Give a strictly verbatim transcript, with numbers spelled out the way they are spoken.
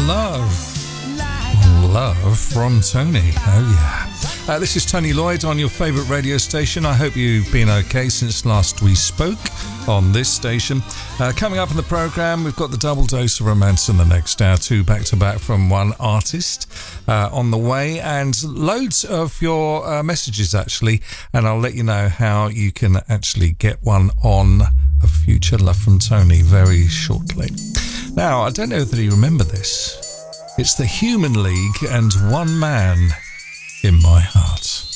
Love. Love from Tony. Oh, yeah. Uh, this is Tony Lloyd on your favourite radio station. I hope you've been okay since last we spoke on this station. Uh, coming up in the programme, we've got the double dose of romance in the next hour, two back-to-back from one artist uh, on the way, and loads of your uh, messages, actually, and I'll let you know how you can actually get one on a future Love from Tony very shortly. Now, I don't know that you remember this. It's the Human League and One Man in My Heart.